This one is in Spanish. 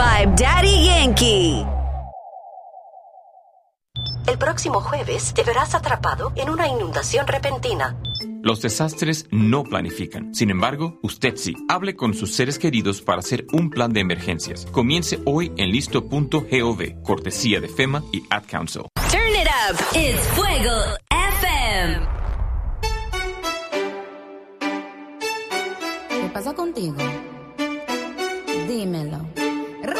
by Daddy Yankee. El próximo jueves te verás atrapado en una inundación repentina. Los desastres no planifican. Sin embargo, usted sí. Hable con sus seres queridos para hacer un plan de emergencias. Comience hoy en listo.gov, cortesía de FEMA y Ad Council. Turn it up. It's Fuego FM. ¿Qué pasa contigo?